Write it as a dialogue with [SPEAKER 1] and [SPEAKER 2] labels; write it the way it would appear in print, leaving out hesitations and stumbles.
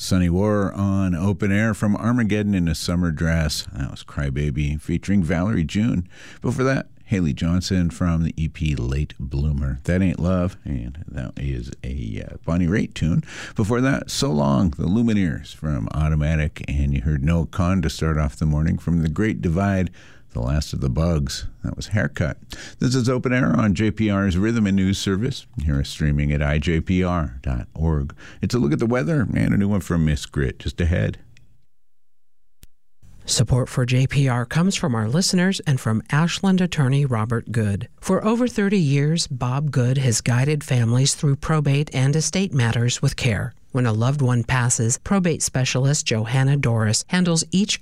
[SPEAKER 1] Sunny War on Open Air from Armageddon in a Summer Dress. That was Crybaby featuring Valerie June. Before that, Haley Johnson from the EP Late Bloomer. That Ain't Love, and that is a Bonnie Raitt tune. Before that, So Long, the Lumineers from Automatic, and you heard Noah Kahan to start off the morning from The Great Divide, The Last of the Bugs. That was Haircut. This is Open Air on JPR's Rhythm and News Service. Here is streaming at ijpr.org. It's a look at the weather and a new one from Miss Grit just ahead.
[SPEAKER 2] Support for JPR comes from our listeners and from Ashland attorney Robert Good. For over 30 years, Bob Good has guided families through probate and estate matters with care. When a loved one passes, probate specialist Johanna Doris handles each